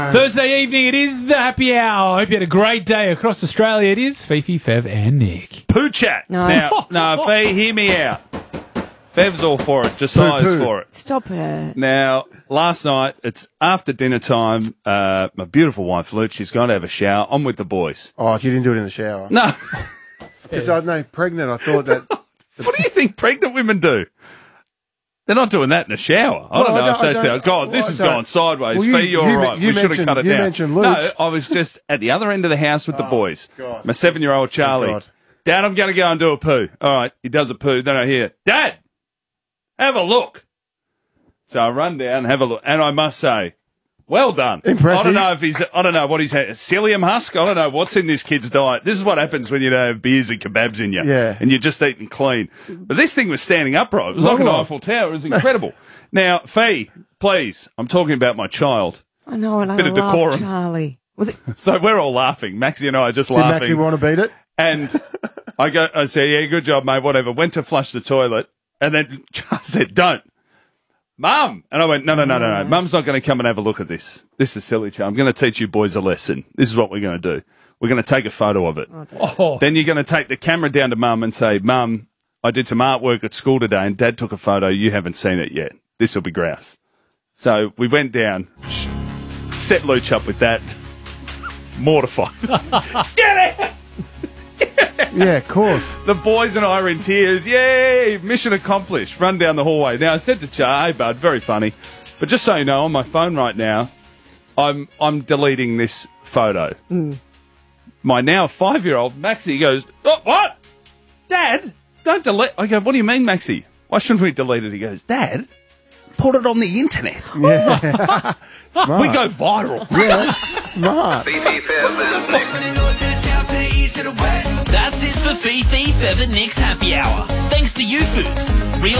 Thursday evening, it is the happy hour. I hope you had a great day across Australia. It is Fifi, Fev and Nick. Poo chat. No. No, Fee, hear me out. Fev's all for it. Josiah's for it. Stop it. Now, last night, it's after dinner time. My beautiful wife, Luke, she's going to have a shower. I'm with the boys. Oh, she didn't do it in the shower. No. Because I know pregnant, I thought that... What do you think pregnant women do? They're not doing that in the shower. I don't know if that's how... God, this has gone sideways. Well, Fee, you're all right. We should have cut it down. You mentioned Luke. No, I was just at the other end of the house with the boys. God. My 7-year-old Charlie. God. Dad, I'm going to go and do a poo. All right, he does a poo. Then I hear, Dad, have a look. So I run down and have a look. And I must say, well done. Impressive. I don't know what he's had. Psyllium husk? I don't know what's in this kid's diet. This is what happens when you don't have beers and kebabs in you. Yeah. And you're just eating clean. But this thing was standing upright. It was like an Eiffel Tower. It was incredible. Now, Fee, please, I'm talking about my child. I know, and Bit I of love decorum. Charlie. Was it? So we're all laughing. Maxie and I are just Did laughing. Maxie want to beat it? And I say, yeah, good job, mate, whatever. Went to flush the toilet. And then Charles said, don't. Mum! And I went, no. Mum's not going to come and have a look at this. This is silly, Charles. I'm going to teach you boys a lesson. This is what we're going to do. We're going to take a photo of it. Then you're going to take the camera down to Mum and say, Mum, I did some artwork at school today and Dad took a photo. You haven't seen it yet. This will be grouse. So we went down, set Luch up with that. Mortified. Get it! Yeah, of course. The boys and I are in tears. Yay! Mission accomplished. Run down the hallway. Now, I said to Char, hey, bud, very funny. But just so you know, on my phone right now, I'm deleting this photo. My now 5-year-old, Maxie, goes, oh, what? Dad, don't delete. I go, what do you mean, Maxie? Why shouldn't we delete it? He goes, Dad, put it on the internet. Yeah. Smart. We go viral. Yeah, smart. That's it for Fifi, Fev and Nick's Happy Hour. Thanks to you Foods. Real